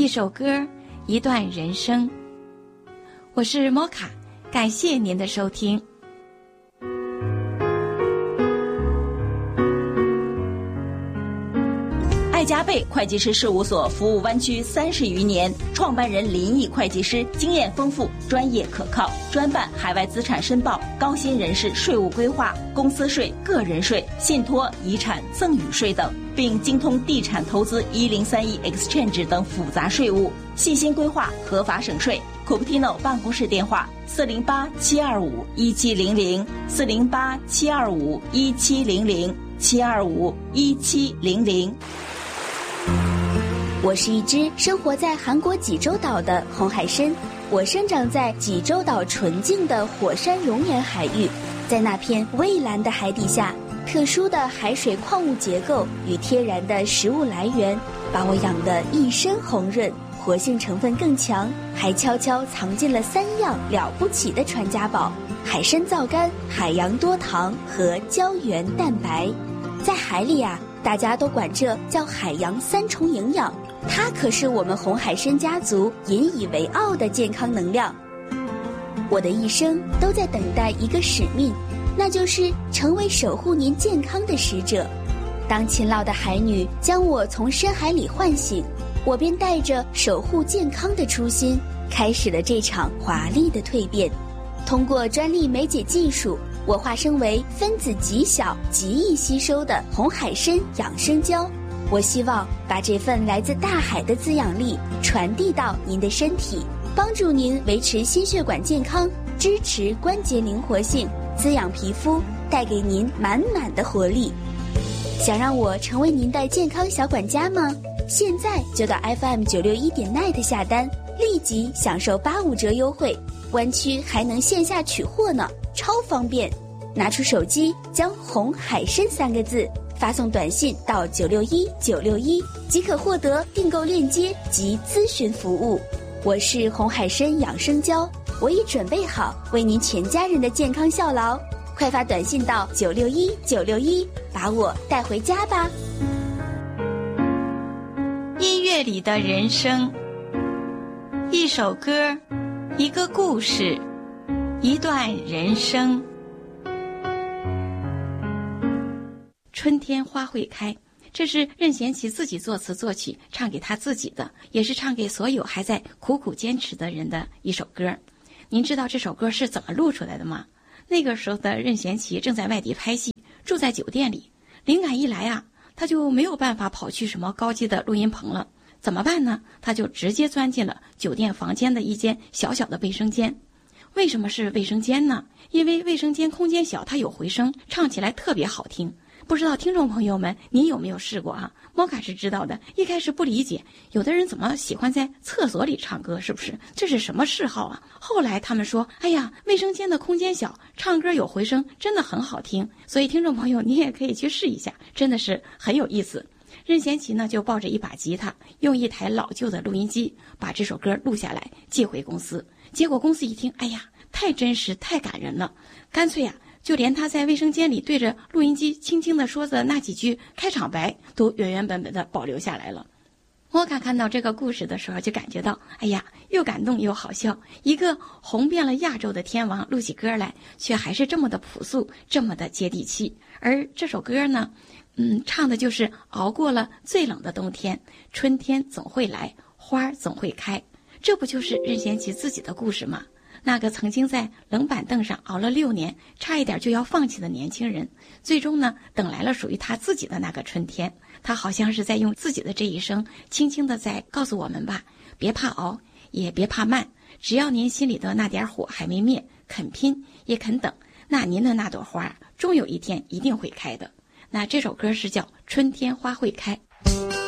一首歌，一段人生。我是摩卡，感谢您的收听。 爱加倍会计师事务所服务湾区30余年，创办人林毅会计师经验丰富，专业可靠，专办海外资产申报、高薪人士税务规划、公司税、个人税、信托、遗产、赠与税等，并精通地产投资1031 Exchange 等复杂税务，细心规划，合法省税。Cupertino 办公室电话408-725-1700 408-725-1700 725-1700。 我是一只生活在韩国济州岛的红海参，我生长在济州岛纯净的火山熔岩海域，在那片蔚蓝的海底下，特殊的海水矿物结构与天然的食物来源，把我养得一身红润，活性成分更强，还悄悄藏进了3样了不起的传家宝：海参皂苷、海洋多糖和胶原蛋白。在海里啊，大家都管这叫海洋3重营养，它可是我们红海参家族引以为傲的健康能量。我的一生都在等待一个使命，那就是成为守护您健康的使者。当勤劳的海女将我从深海里唤醒，我便带着守护健康的初心，开始了这场华丽的蜕变。通过专利酶解技术，我化身为分子极小、极易吸收的红海参养生胶。我希望把这份来自大海的滋养力传递到您的身体，帮助您维持心血管健康，支持关节灵活性，滋养皮肤，带给您满满的活力。想让我成为您的健康小管家吗？现在就到 FM961.net 下单，立即享受85折优惠，湾区还能线下取货呢，超方便。拿出手机，将红海参3个字发送短信到961961，即可获得订购链接及咨询服务。我是红海参养生胶，我已准备好为您全家人的健康效劳，快发短信到961961，把我带回家吧。 音乐里的人生，一首歌，一个故事，一段人生。春天花会开，这是任贤齐自己作词作曲唱给他自己的，也是唱给所有还在苦苦坚持的人的一首歌。您知道这首歌是怎么录出来的吗？那个时候的任贤齐正在外地拍戏，住在酒店里，灵感一来啊，他就没有办法跑去什么高级的录音棚了，怎么办呢？他就直接钻进了酒店房间的一间小小的卫生间。为什么是卫生间呢？因为卫生间空间小，它有回声，唱起来特别好听。不知道听众朋友们您有没有试过啊？摩卡是知道的，一开始不理解，有的人怎么喜欢在厕所里唱歌，是不是？这是什么嗜好啊？后来他们说，哎呀，卫生间的空间小，唱歌有回声，真的很好听。所以听众朋友你也可以去试一下，真的是很有意思。任贤齐呢就抱着一把吉他，用一台老旧的录音机把这首歌录下来寄回公司。结果公司一听，哎呀，太真实太感人了，干脆呀就连他在卫生间里对着录音机轻轻地说的那几句开场白都原原本本的保留下来了。摩卡看到这个故事的时候就感觉到，哎呀，又感动又好笑。一个红遍了亚洲的天王录起歌来，却还是这么的朴素，这么的接地气。而这首歌呢，唱的就是熬过了最冷的冬天，春天总会来，花总会开。这不就是任贤齐自己的故事吗？那个曾经在冷板凳上熬了6年，差一点就要放弃的年轻人，最终呢，等来了属于他自己的那个春天。他好像是在用自己的这一生，轻轻地在告诉我们吧，别怕熬，也别怕慢，只要您心里的那点火还没灭，肯拼也肯等，那您的那朵花终有一天一定会开的。那这首歌是叫《春天花会开》。